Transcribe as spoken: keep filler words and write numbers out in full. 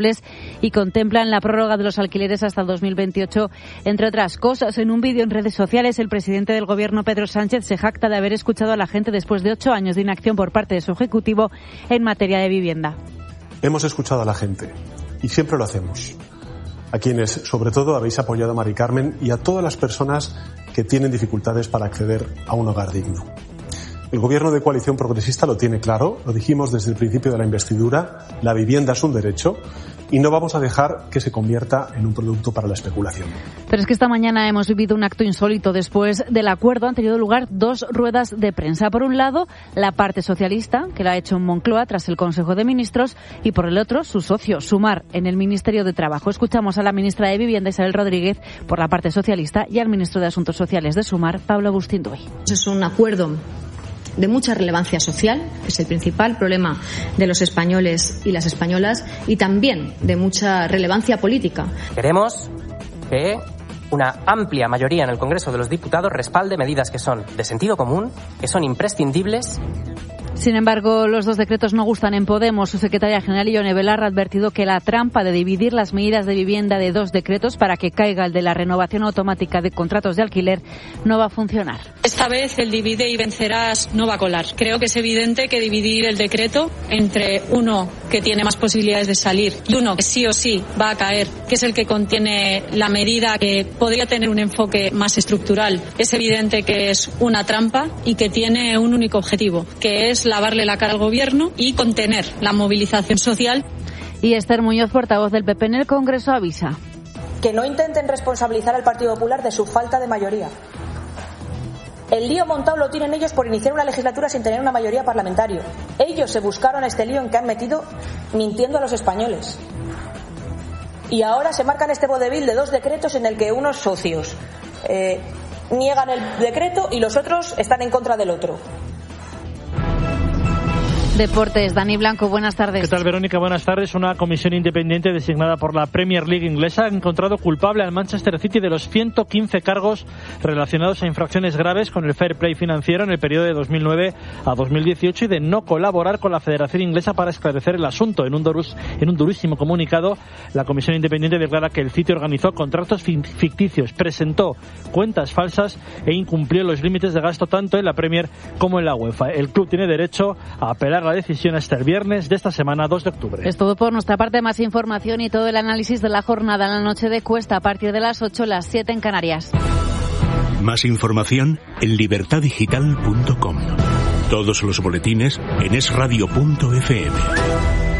y contemplan la prórroga de los alquileres hasta el dos mil veintiocho, entre otras cosas. En un vídeo en redes sociales, el presidente del Gobierno, Pedro Sánchez, se jacta de haber escuchado a la gente después de ocho años de inacción por parte de su Ejecutivo en materia de vivienda. Hemos escuchado a la gente y siempre lo hacemos. A quienes, sobre todo, habéis apoyado a Mari Carmen y a todas las personas que tienen dificultades para acceder a un hogar digno. El Gobierno de coalición progresista lo tiene claro, lo dijimos desde el principio de la investidura, la vivienda es un derecho y no vamos a dejar que se convierta en un producto para la especulación. Pero es que esta mañana hemos vivido un acto insólito. Después del acuerdo han tenido lugar dos ruedas de prensa. Por un lado, la parte socialista, que lo ha hecho en Moncloa tras el Consejo de Ministros, y por el otro, su socio, Sumar, en el Ministerio de Trabajo. Escuchamos a la ministra de Vivienda, Isabel Rodríguez, por la parte socialista, y al ministro de Asuntos Sociales de Sumar, Pablo Agustín Duey. Es un acuerdo de mucha relevancia social, que es el principal problema de los españoles y las españolas, y también de mucha relevancia política. Queremos que una amplia mayoría en el Congreso de los Diputados respalde medidas que son de sentido común, que son imprescindibles. Sin embargo, los dos decretos no gustan en Podemos. Su secretaria general, Ione Belarra, ha advertido que la trampa de dividir las medidas de vivienda de dos decretos para que caiga el de la renovación automática de contratos de alquiler no va a funcionar. Esta vez el divide y vencerás no va a colar. Creo que es evidente que dividir el decreto entre uno que tiene más posibilidades de salir y uno que sí o sí va a caer, que es el que contiene la medida que podría tener un enfoque más estructural, es evidente que es una trampa y que tiene un único objetivo, que es lavarle la cara al Gobierno y contener la movilización social. Y Esther Muñoz, portavoz del P P en el Congreso, avisa que no intenten responsabilizar al Partido Popular de su falta de mayoría. El lío montado lo tienen ellos por iniciar una legislatura sin tener una mayoría parlamentaria. Ellos se buscaron este lío en que han metido mintiendo a los españoles. Y ahora se marcan este vodevil de dos decretos en el que unos socios eh, niegan el decreto y los otros están en contra del otro. Deportes, Dani Blanco, buenas tardes. ¿Qué tal, Verónica? Buenas tardes. Una comisión independiente designada por la Premier League inglesa ha encontrado culpable al Manchester City de los ciento quince cargos relacionados a infracciones graves con el fair play financiero en el periodo de dos mil nueve a dos mil dieciocho y de no colaborar con la Federación Inglesa para esclarecer el asunto. En un, durus, en un durísimo comunicado, la comisión independiente declara que el City organizó contratos ficticios, presentó cuentas falsas e incumplió los límites de gasto tanto en la Premier como en la UEFA. El club tiene derecho a apelar la decisión hasta el viernes de esta semana, dos de octubre. Es todo por nuestra parte. Más información y todo el análisis de la jornada en la noche de Cuesta a partir de las ocho, las siete en Canarias. Más información en libertad digital punto com. Todos los boletines en es radio punto efe eme.